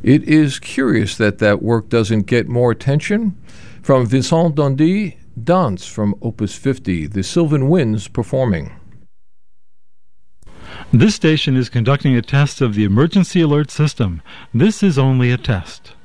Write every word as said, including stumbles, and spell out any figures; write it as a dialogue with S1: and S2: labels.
S1: It is curious that that work doesn't get more attention. From Vincent Dondy, Dance from Opus fifty, the Sylvan Winds performing.
S2: This station is conducting a test of the emergency alert system. This is only a test.